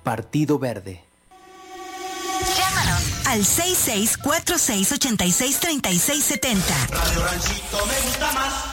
Partido Verde. Llámanos al 6646863670. Radio Ranchito me gusta más.